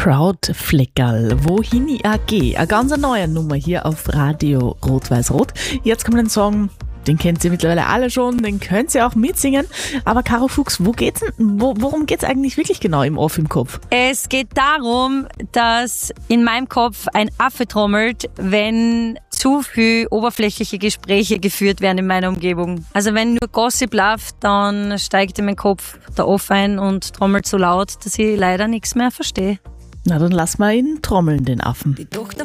Krautfleckerl, wohin ich auch gehe. Eine ganz neue Nummer hier auf Radio Rot-Weiß-Rot. Jetzt kommt ein Song, den kennt ihr mittlerweile alle schon, den könnt ihr auch mitsingen. Aber Caro Fuchs, worum geht's eigentlich wirklich genau im Off im Kopf? Es geht darum, dass in meinem Kopf ein Affe trommelt, wenn zu viel oberflächliche Gespräche geführt werden in meiner Umgebung. Also wenn nur Gossip läuft, dann steigt in meinen Kopf der Affe ein und trommelt so laut, dass ich leider nichts mehr verstehe. Na, dann lass mal ihn trommeln, den Affen. Die Tochter